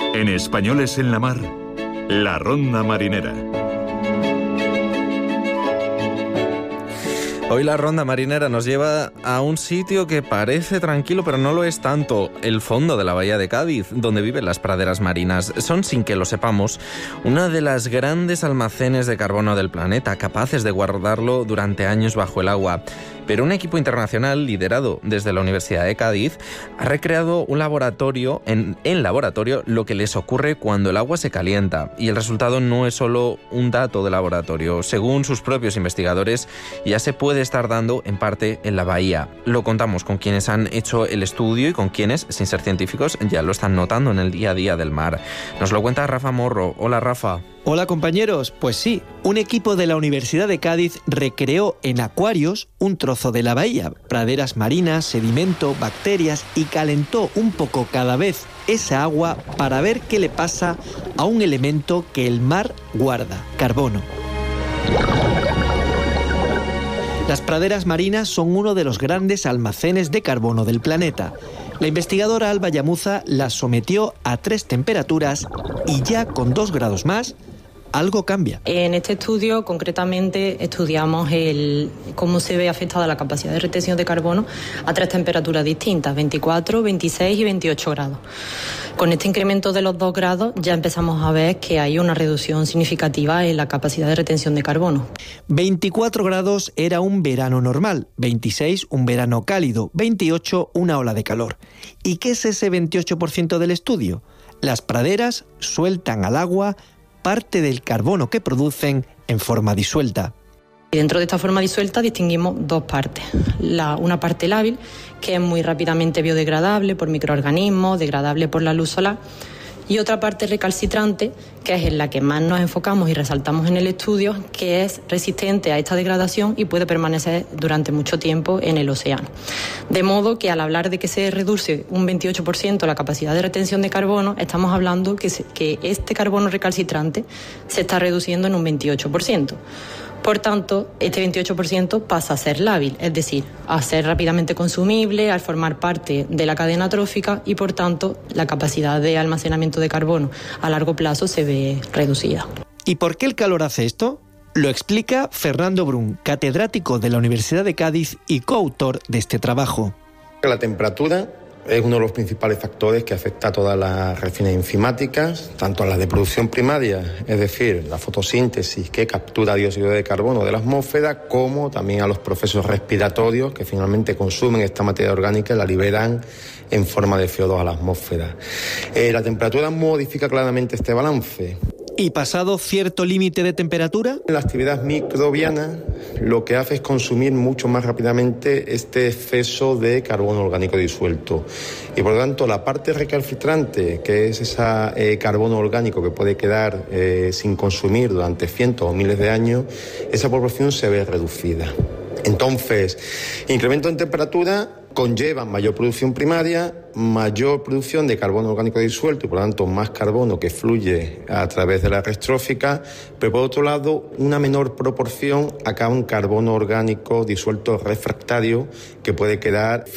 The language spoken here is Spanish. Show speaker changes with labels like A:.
A: En Españoles en la Mar, la Ronda Marinera.
B: Hoy la Ronda Marinera nos lleva a un sitio que parece tranquilo, pero no lo es tanto: el fondo de la bahía de Cádiz, donde viven las praderas marinas. Son, sin que lo sepamos, una de las grandes almacenes de carbono del planeta, capaces de guardarlo durante años bajo el agua. Pero un equipo internacional, liderado desde la Universidad de Cádiz, ha recreado un laboratorio, en laboratorio, lo que les ocurre cuando el agua se calienta. Y el resultado no es solo un dato de laboratorio. Según sus propios investigadores, ya se puede estar dando en parte en la bahía. Lo contamos con quienes han hecho el estudio y con quienes, sin ser científicos, ya lo están notando en el día a día del mar. Nos lo cuenta Rafa Morro. Hola, Rafa.
C: Hola, compañeros. Pues sí, un equipo de la Universidad de Cádiz recreó en acuarios un trozo de la bahía, praderas marinas, sedimento, bacterias, y calentó un poco cada vez esa agua para ver qué le pasa a un elemento que el mar guarda: carbono. Las praderas marinas son uno de los grandes almacenes de carbono del planeta. La investigadora Alba Llamuza las sometió a 3 temperaturas y ya con 2 grados más, algo cambia.
D: En este estudio, concretamente, estudiamos cómo se ve afectada la capacidad de retención de carbono a 3 temperaturas distintas: 24, 26 y 28 grados. Con este incremento de los 2 grados ya empezamos a ver que hay una reducción significativa en la capacidad de retención de carbono.
C: 24 grados era un verano normal, 26 un verano cálido, 28 una ola de calor. ¿Y qué es ese 28% del estudio? Las praderas sueltan al agua parte del carbono que producen en forma disuelta.
D: Y dentro de esta forma disuelta distinguimos 2 partes. Una parte lábil, que es muy rápidamente biodegradable por microorganismos, degradable por la luz solar, y otra parte recalcitrante, que es en la que más nos enfocamos y resaltamos en el estudio, que es resistente a esta degradación y puede permanecer durante mucho tiempo en el océano. De modo que al hablar de que se reduce un 28% la capacidad de retención de carbono, estamos hablando que este carbono recalcitrante se está reduciendo en un 28%. Por tanto, este 28% pasa a ser lábil, es decir, a ser rápidamente consumible, al formar parte de la cadena trófica, y por tanto la capacidad de almacenamiento de carbono a largo plazo se ve reducida.
C: ¿Y por qué el calor hace esto? Lo explica Fernando Brun, catedrático de la Universidad de Cádiz y coautor de este trabajo.
E: La temperatura es uno de los principales factores que afecta a todas las reacciones enzimáticas, tanto a las de producción primaria, es decir, la fotosíntesis que captura dióxido de carbono de la atmósfera, como también a los procesos respiratorios que finalmente consumen esta materia orgánica y la liberan en forma de CO2 a la atmósfera. La temperatura modifica claramente este balance.
C: ¿Y pasado cierto límite de temperatura?
E: La actividad microbiana lo que hace es consumir mucho más rápidamente este exceso de carbono orgánico disuelto. Y por lo tanto, la parte recalcitrante, que es ese carbono orgánico que puede quedar sin consumir durante cientos o miles de años, esa proporción se ve reducida. Entonces, incremento en temperatura conlleva mayor producción primaria, mayor producción de carbono orgánico disuelto y por lo tanto más carbono que fluye a través de la red trófica, pero por otro lado una menor proporción a cada un carbono orgánico disuelto refractario que puede quedar